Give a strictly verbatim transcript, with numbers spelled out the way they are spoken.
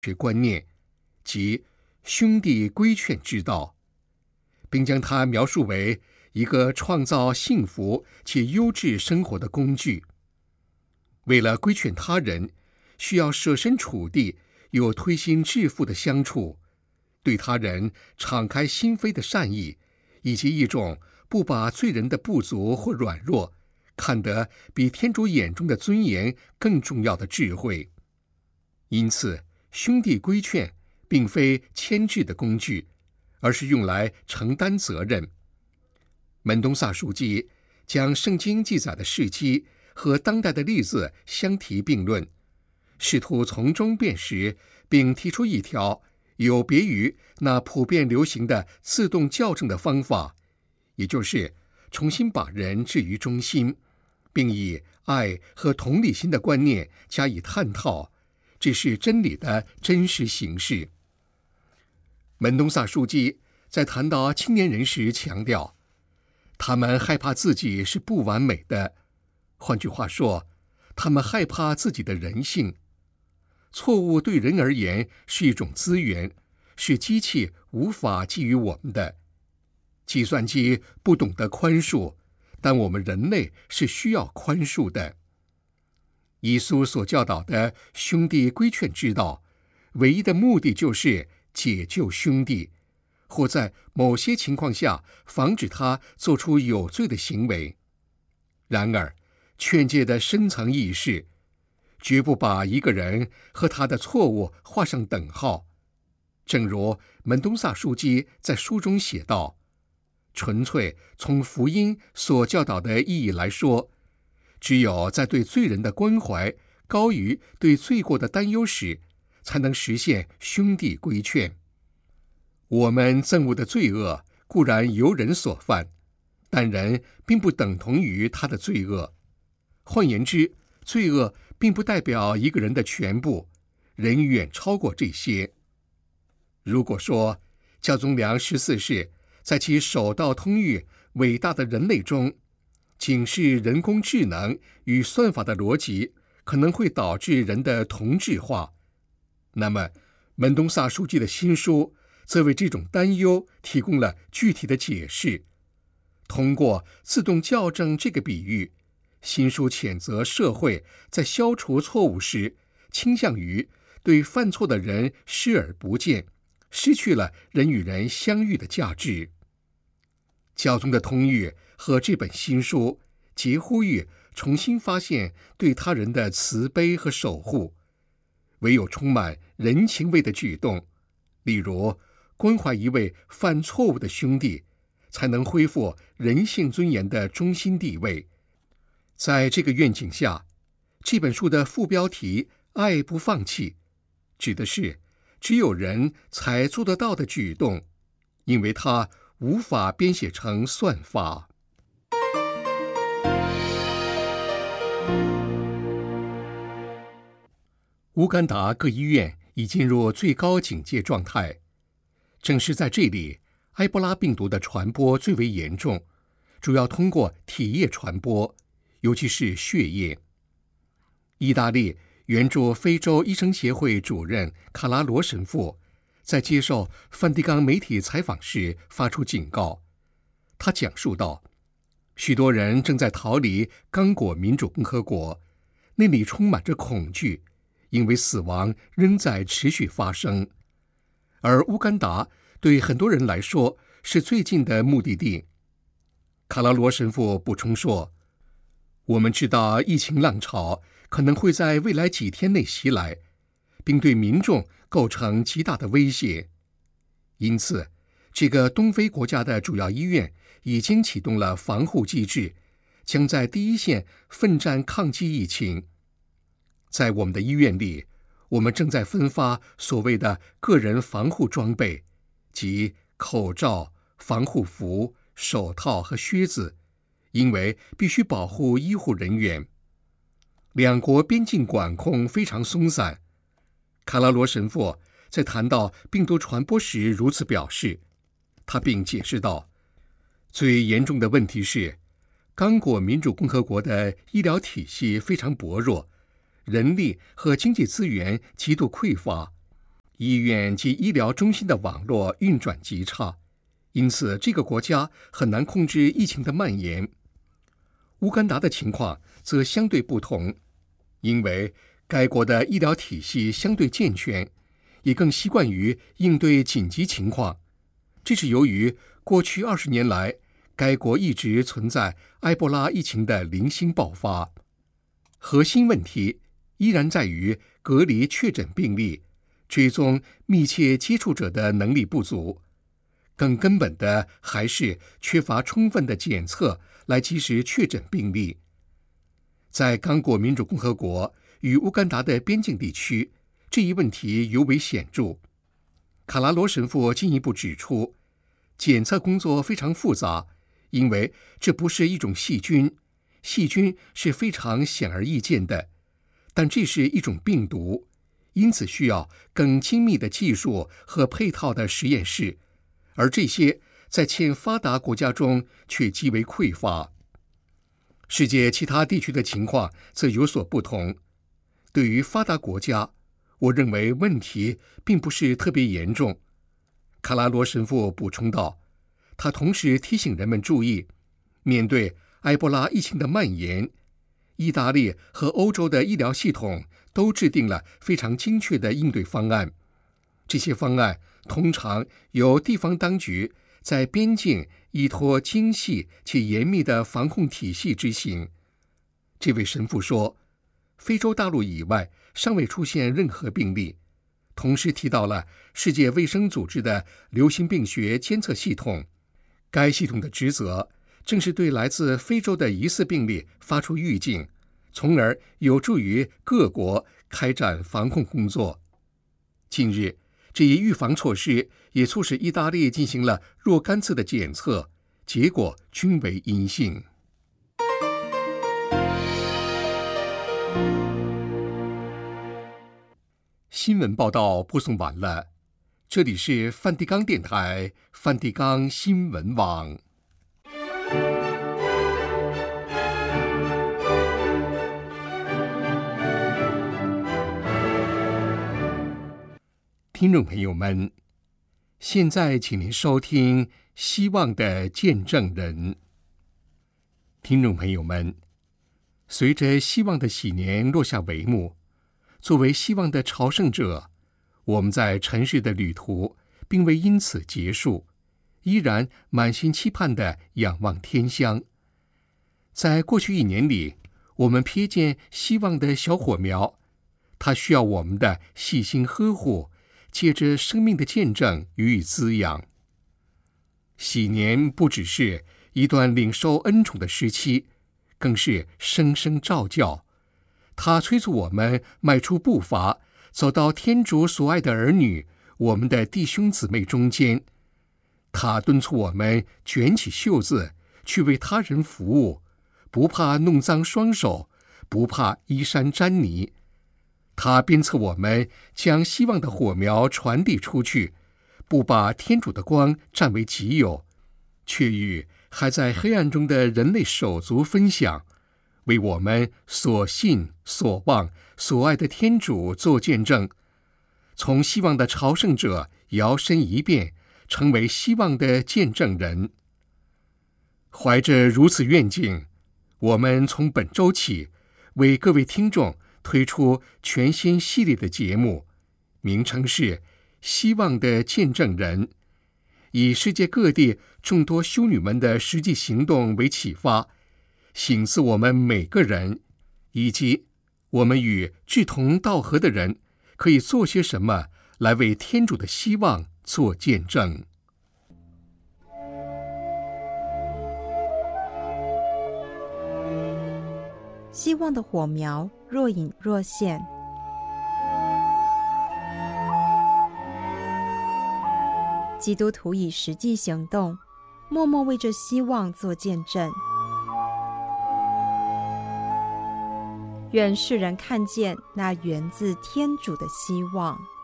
学观念及兄弟规劝之道，并将它描述为一个创造幸福且优质生活的工具。为了规劝他人，需要设身处地，有推心置腹的相处，对他人敞开心扉的善意，以及一种不把罪人的不足或软弱看得比天主眼中的尊严更重要的智慧。因此，兄弟规劝并非牵制的工具，而是用来承担责任。门东萨书记将圣经记载的事迹和当代的例子相提并论，试图从中辨识，并提出一条有别于那普遍流行的自动校正的方法，也就是重新把人置于中心，并以爱和同理心的观念加以探讨，这是真理的真实形式。门东萨书记在谈到青年人时强调，他们害怕自己是不完美的，换句话说，他们害怕自己的人性。错误对人而言是一种资源，是机器无法给予我们的。计算机不懂得宽恕，但我们人类是需要宽恕的。耶稣所教导的兄弟规劝之道，唯一的目的就是解救兄弟，或在某些情况下防止他做出有罪的行为。然而，劝诫的深层意义是，绝不把一个人和他的错误画上等号。正如门东萨书记在书中写道，纯粹从福音所教导的意义来说，只有在对罪人的关怀高于对罪过的担忧时，才能实现兄弟规劝。我们憎恶的罪恶固然由人所犯，但人并不等同于他的罪恶。换言之，罪恶并不代表一个人的全部，人远超过这些。如果说教宗良十四世在其手道通谕伟大的人类中，警示人工智能与算法的逻辑可能会导致人的同质化，那么门东萨书记的新书则为这种担忧提供了具体的解释。通过自动校正这个比喻，新书谴责社会在消除错误时倾向于对犯错的人视而不见，失去了人与人相遇的价值。教宗的通谕和这本新书皆呼吁重新发现对他人的慈悲和守护。唯有充满人情味的举动，例如关怀一位犯错误的兄弟，才能恢复人性尊严的中心地位。在这个愿景下，这本书的副标题“爱不放弃”指的是只有人才做得到的举动，因为它无法编写成算法。乌干达各医院已进入最高警戒状态，正是在这里，埃博拉病毒的传播最为严重，主要通过体液传播，尤其是血液。意大利援助非洲医生协会主任卡拉罗神父在接受梵蒂冈媒体采访时发出警告。他讲述道，许多人正在逃离刚果民主共和国，那里充满着恐惧，因为死亡仍在持续发生。而乌干达对很多人来说是最近的目的地。卡拉罗神父补充说，我们知道疫情浪潮可能会在未来几天内袭来，并对民众构成极大的威胁。因此，这个东非国家的主要医院已经启动了防护机制，将在第一线奋战抗击疫情。在我们的医院里，我们正在分发所谓的个人防护装备，即口罩、防护服、手套和靴子，因为必须保护医护人员。两国边境管控非常松散。卡拉罗神父在谈到病毒传播时如此表示，他并解释道，最严重的问题是，刚果民主共和国的医疗体系非常薄弱，人力和经济资源极度匮乏， 医院及医疗中心的网络运转极差，因此这个国家很难控制疫情的蔓延。乌干达的情况则相对不同，因为该国的医疗体系相对健全，也更习惯于应对紧急情况。这是由于过去二十年来，该国一直存在埃博拉疫情的零星爆发。核心问题依然在于隔离确诊病例、追踪密切接触者的能力不足，更根本的还是缺乏充分的检测来及时确诊病例。在刚果民主共和国与乌干达的边境地区，这一问题尤为显著。卡拉罗神父进一步指出，检测工作非常复杂，因为这不是一种细菌，细菌是非常显而易见的，但这是一种病毒，因此需要更精密的技术和配套的实验室，而这些在欠发达国家中却极为匮乏。世界其他地区的情况则有所不同。对于发达国家，我认为问题并不是特别严重。卡拉罗神父补充道，他同时提醒人们注意，面对埃博拉疫情的蔓延，意大利和欧洲的医疗系统都制定了非常精确的应对方案。这些方案通常由地方当局在边境依托精细且严密的防控体系执行。这位神父说，非洲大陆以外尚未出现任何病例，同时提到了世界卫生组织的流行病学监测系统。该系统的职责正是对来自非洲的疑似病例发出预警，从而有助于各国开展防控工作。近日，这一预防措施也促使意大利进行了若干次的检测，结果均为阴性。新闻报道播送完了，这里是梵蒂冈电台梵蒂冈新闻网。听众朋友们，现在请您收听《希望的见证人》。听众朋友们，随着希望的喜年落下帷幕，作为希望的朝圣者，我们在尘世的旅途并未因此结束，依然满心期盼地仰望天乡。在过去一年里，我们瞥见希望的小火苗，它需要我们的细心呵护，借着生命的见证予以滋养。喜年不只是一段领受恩宠的时期，更是声声召教。它催促我们迈出步伐，走到天主所爱的儿女，我们的弟兄姊妹中间。它敦促我们卷起袖子，去为他人服务，不怕弄脏双手，不怕衣衫沾泥。它鞭策我们将希望的火苗传递出去，不把天主的光占为己有，却与还在黑暗中的人类手足分享，为我们所信、所望、所爱的天主做见证，从希望的朝圣者摇身一变，成为希望的见证人。怀着如此愿景，我们从本周起为各位听众推出全新系列的节目，名称是《希望的见证人》，以世界各地众多修女们的实际行动为启发，省思我们每个人，以及我们与志同道合的人可以做些什么来为天主的希望做见证。 希望的火苗若隐若现，基督徒以实际行动，默默为这希望做见证。愿世人看见那源自天主的希望。